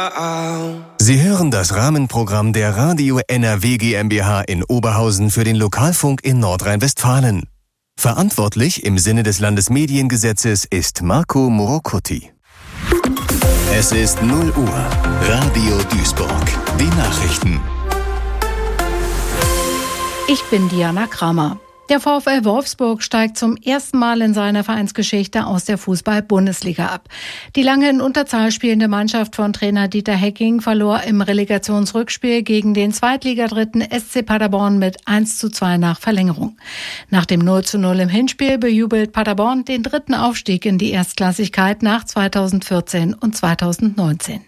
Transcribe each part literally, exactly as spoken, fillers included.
Sie hören das Rahmenprogramm der Radio N R W GmbH in Oberhausen für den Lokalfunk in Nordrhein-Westfalen. Verantwortlich im Sinne des Landesmediengesetzes ist Marco Morocuti. Es ist null Uhr. Radio Duisburg. Die Nachrichten. Ich bin Diana Kramer. Der VfL Wolfsburg steigt zum ersten Mal in seiner Vereinsgeschichte aus der Fußball-Bundesliga ab. Die lange in Unterzahl spielende Mannschaft von Trainer Dieter Hecking verlor im Relegationsrückspiel gegen den Zweitligadritten S C Paderborn mit eins zu zwei nach Verlängerung. Nach dem null zu null im Hinspiel bejubelt Paderborn den dritten Aufstieg in die Erstklassigkeit nach zweitausendvierzehn und zweitausendneunzehn.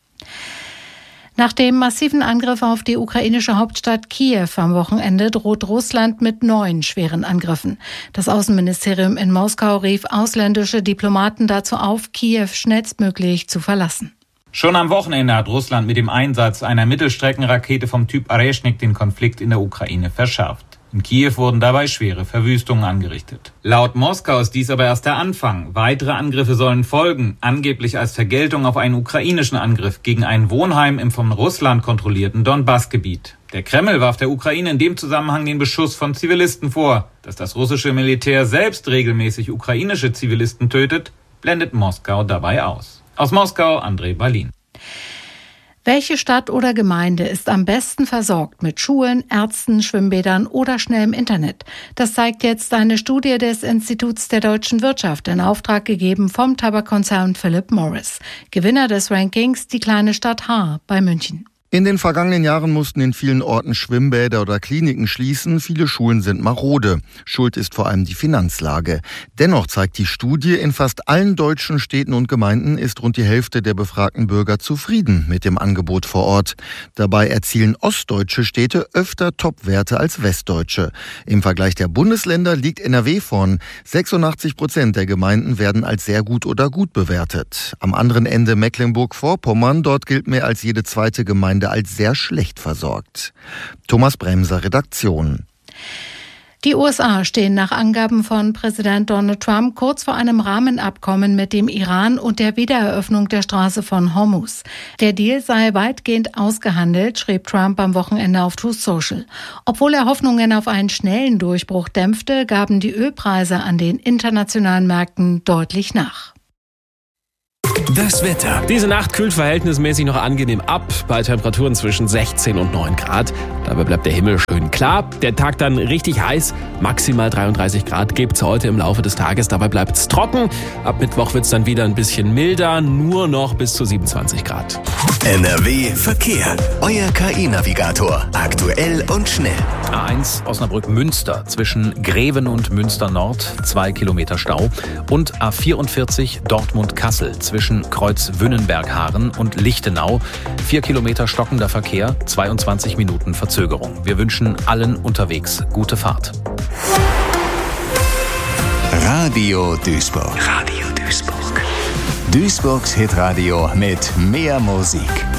Nach dem massiven Angriff auf die ukrainische Hauptstadt Kiew am Wochenende droht Russland mit neuen schweren Angriffen. Das Außenministerium in Moskau rief ausländische Diplomaten dazu auf, Kiew schnellstmöglich zu verlassen. Schon am Wochenende hat Russland mit dem Einsatz einer Mittelstreckenrakete vom Typ Areshnik den Konflikt in der Ukraine verschärft. In Kiew wurden dabei schwere Verwüstungen angerichtet. Laut Moskau ist dies aber erst der Anfang. Weitere Angriffe sollen folgen, angeblich als Vergeltung auf einen ukrainischen Angriff gegen ein Wohnheim im von Russland kontrollierten Donbass-Gebiet. Der Kreml warf der Ukraine in dem Zusammenhang den Beschuss von Zivilisten vor. Dass das russische Militär selbst regelmäßig ukrainische Zivilisten tötet, blendet Moskau dabei aus. Aus Moskau, André Berlin. Welche Stadt oder Gemeinde ist am besten versorgt mit Schulen, Ärzten, Schwimmbädern oder schnellem Internet? Das zeigt jetzt eine Studie des Instituts der deutschen Wirtschaft, in Auftrag gegeben vom Tabakkonzern Philip Morris. Gewinner des Rankings die kleine Stadt Haar bei München. In den vergangenen Jahren mussten in vielen Orten Schwimmbäder oder Kliniken schließen. Viele Schulen sind marode. Schuld ist vor allem die Finanzlage. Dennoch zeigt die Studie, in fast allen deutschen Städten und Gemeinden ist rund die Hälfte der befragten Bürger zufrieden mit dem Angebot vor Ort. Dabei erzielen ostdeutsche Städte öfter Topwerte als westdeutsche. Im Vergleich der Bundesländer liegt N R W vorn. sechsundachtzig Prozent der Gemeinden werden als sehr gut oder gut bewertet. Am anderen Ende Mecklenburg-Vorpommern, dort gilt mehr als jede zweite Gemeinde als sehr schlecht versorgt. Thomas Bremser, Redaktion. Die U S A stehen nach Angaben von Präsident Donald Trump kurz vor einem Rahmenabkommen mit dem Iran und der Wiedereröffnung der Straße von Hormuz. Der Deal sei weitgehend ausgehandelt, schrieb Trump am Wochenende auf Truth Social. Obwohl er Hoffnungen auf einen schnellen Durchbruch dämpfte, gaben die Ölpreise an den internationalen Märkten deutlich nach. Das Wetter. Diese Nacht kühlt verhältnismäßig noch angenehm ab, bei Temperaturen zwischen sechzehn und neun Grad. Dabei bleibt der Himmel schön klar. Der Tag dann richtig heiß, maximal dreiunddreißig Grad gibt's heute im Laufe des Tages. Dabei bleibt's trocken. Ab Mittwoch wird's dann wieder ein bisschen milder, nur noch bis zu siebenundzwanzig Grad. N R W Verkehr. Euer K I-Navigator. Aktuell und schnell. A eins Osnabrück-Münster zwischen Greven und Münster Nord, zwei Kilometer Stau. Und A vierundvierzig Dortmund-Kassel zwischen Kreuz Wünnenberg-Haaren und Lichtenau. Vier Kilometer stockender Verkehr, zweiundzwanzig Minuten Verzögerung. Wir wünschen allen unterwegs gute Fahrt. Radio Duisburg. Radio Duisburg. Duisburgs Hitradio mit mehr Musik.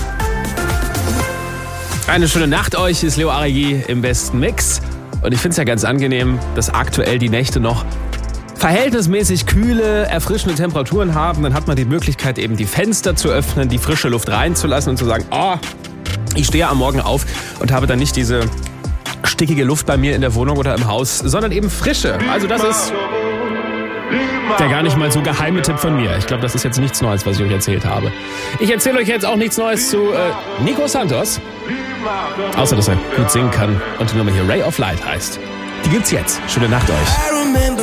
Eine schöne Nacht euch, ist Leo Arigi im besten Mix. Und ich finde es ja ganz angenehm, dass aktuell die Nächte noch verhältnismäßig kühle, erfrischende Temperaturen haben. Dann hat man die Möglichkeit, eben die Fenster zu öffnen, die frische Luft reinzulassen und zu sagen, oh, ich stehe am Morgen auf und habe dann nicht diese stickige Luft bei mir in der Wohnung oder im Haus, sondern eben frische. Also das ist der gar nicht mal so geheime Tipp von mir. Ich glaube, das ist jetzt nichts Neues, was ich euch erzählt habe. Ich erzähle euch jetzt auch nichts Neues zu äh, Nico Santos. Außer, dass er gut singen kann und die Nummer hier Ray of Light heißt. Die gibt's jetzt. Schöne Nacht euch.